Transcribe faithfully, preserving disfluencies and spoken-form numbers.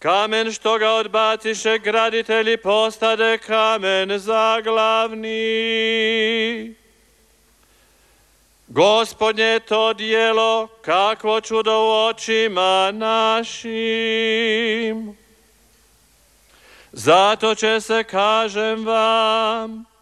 Kamen što ga odbaciše graditelji postade kamen zaglavni. Gospodnje to djelo, kakvo čudo u očima našim. Zato će se, kažem vam,